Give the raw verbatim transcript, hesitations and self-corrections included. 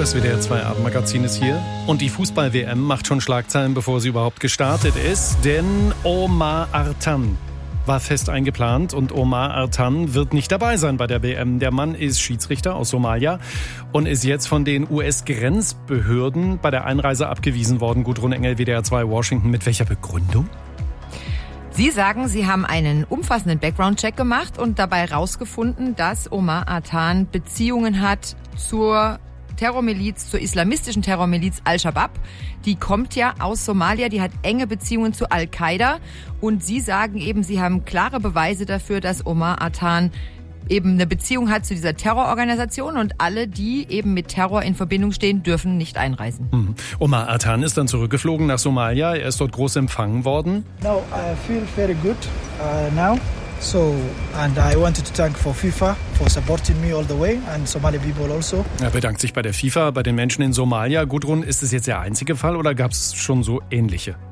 das W D R zwei Abendmagazin ist hier. Und die Fußball-W M macht schon Schlagzeilen, bevor sie überhaupt gestartet ist. Denn Omar Artan war fest eingeplant und Omar Artan wird nicht dabei sein bei der W M. Der Mann ist Schiedsrichter aus Somalia und ist jetzt von den U S-Grenzbehörden bei der Einreise abgewiesen worden. Gudrun Engel, W D R zwei Washington. Mit welcher Begründung? Sie sagen, Sie haben einen umfassenden Background-Check gemacht und dabei herausgefunden, dass Omar Artan Beziehungen hat zur Terrormiliz, zur islamistischen Terrormiliz Al-Shabaab. Die kommt ja aus Somalia, die hat enge Beziehungen zu Al-Qaida. Und Sie sagen eben, Sie haben klare Beweise dafür, dass Omar Artan eben eine Beziehung hat zu dieser Terrororganisation und alle, die eben mit Terror in Verbindung stehen, dürfen nicht einreisen. Mhm. Omar Artan ist dann zurückgeflogen nach Somalia. Er ist dort groß empfangen worden. No, I feel very good uh, now. So, and I wanted to thank for FIFA for supporting me all the way and Somali people also. Er bedankt sich bei der FIFA, bei den Menschen in Somalia. Gudrun, ist es jetzt der einzige Fall oder gab es schon so ähnliche?